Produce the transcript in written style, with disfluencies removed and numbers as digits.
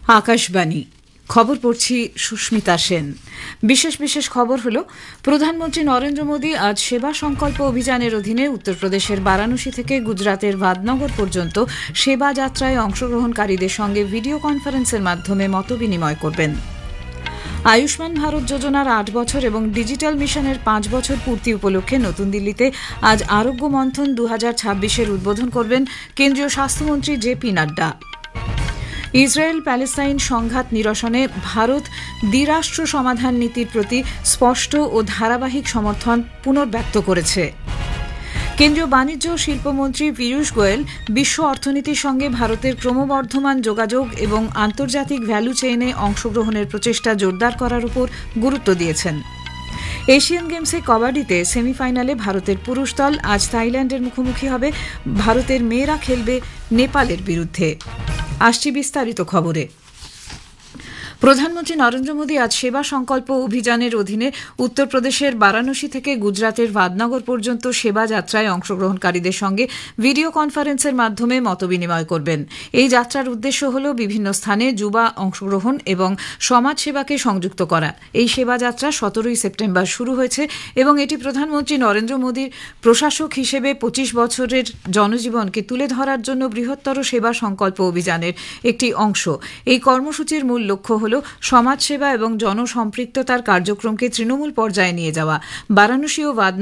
আকাশবাণী খবর পড়ছি সুস্মিতা সেন। বিশেষ বিশেষ খবর হল, প্রধানমন্ত্রী নরেন্দ্র মোদী আজ সেবা সংকল্প অভিযানের অধীনে উত্তরপ্রদেশের বারাণসী থেকে গুজরাতের ভাদনগর পর্যন্ত সেবা যাত্রায় অংশগ্রহণকারীদের সঙ্গে ভিডিও কনফারেন্সের মাধ্যমে মতবিনিময় করবেন। আয়ুষ্মান ভারত যোজনার ৮ বছর এবং ডিজিটাল মিশনের ৫ বছর পূর্তি উপলক্ষে নতুন দিল্লিতে আজ আরোগ্য মন্থন ২০২৬-এর উদ্বোধন করবেন কেন্দ্রীয় স্বাস্থ্যমন্ত্রী জেপি নাড্ডা। ইসরায়েল প্যালেস্তাইন সংঘাত নিরসনে ভারত দ্বিরাষ্ট্র সমাধান নীতির প্রতি স্পষ্ট ও ধারাবাহিক সমর্থন পুনর্ব্যক্ত করেছে। কেন্দ্রীয় বাণিজ্য ও শিল্পমন্ত্রী পীযূষ গোয়েল বিশ্ব অর্থনীতির সঙ্গে ভারতের ক্রমবর্ধমান যোগাযোগ এবং আন্তর্জাতিক ভ্যালু চেইনে অংশগ্রহণের প্রচেষ্টা জোরদার করার উপর গুরুত্ব দিয়েছেন। এশিয়ান গেমসে কবাডিতে সেমিফাইনালে ভারতের পুরুষ দল আজ থাইল্যান্ডের মুখোমুখি হবে। ভারতের মেয়েরা খেলবে নেপালের বিরুদ্ধে। আসছি বিস্তারিত খবরে। প্রধানমন্ত্রী নরেন্দ্র মোদী আজ সেবা সংকল্প অভিযানের অধীনে উত্তরপ্রদেশের বারাণসী থেকে গুজরাতের ভাদনগর পর্যন্ত সেবা যাত্রায় অংশগ্রহণকারীদের সঙ্গে ভিডিও কনফারেন্সের মাধ্যমে মতবিনিময় করবেন। এই যাত্রার উদ্দেশ্য হল বিভিন্ন স্থানে যুবা অংশগ্রহণ এবং সমাজসেবাকে সংযুক্ত করা। এই সেবা যাত্রা ১৭ই সেপ্টেম্বর শুরু হয়েছে এবং এটি প্রধানমন্ত্রী নরেন্দ্র মোদীর প্রশাসক হিসেবে ২৫ বছরের জনজীবনকে তুলে ধরার জন্য বৃহত্তর সেবা সংকল্প অভিযানের একটি অংশ। এই কর্মসূচির মূল লক্ষ্য হল সমাজসেবা এবং জনসম্পৃক্ততার কার্যক্রমকে তৃণমূল পর্যায়ে নিয়ে যাওয়া। বারাণসী ও